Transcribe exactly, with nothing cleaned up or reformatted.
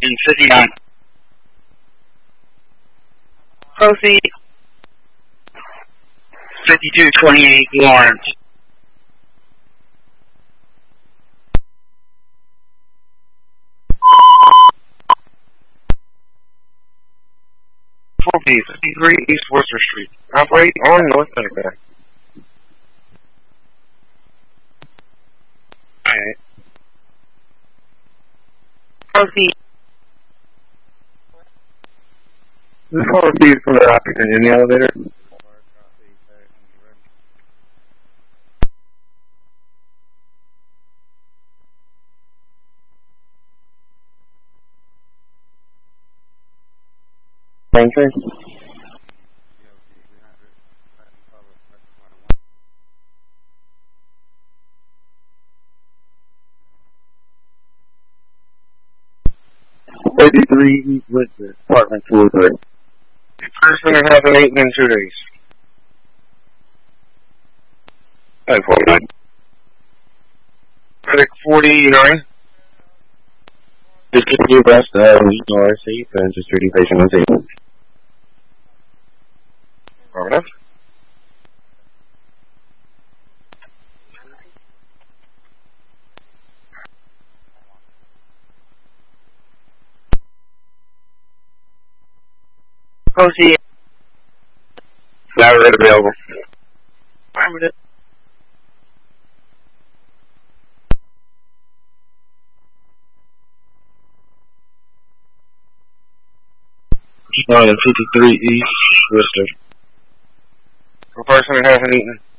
in fifty-nine. Proceed. fifty-two twenty-eight Lawrence. four B, fifty-three East Worcester Street. Operate on North Centerville. Alright. Proceed. This call received from the occupant in the elevator. Thank you. fifty-three East Worcester, apartment two oh three. Person has an eight in two days. five forty-nine. Medic forty-nine. Just continue abreast of North Safe and just treating patient unsafe. Affirmative. Proceed. Now we're available. Affirmative. nine fifty-three East Worcester. A person has an eaten.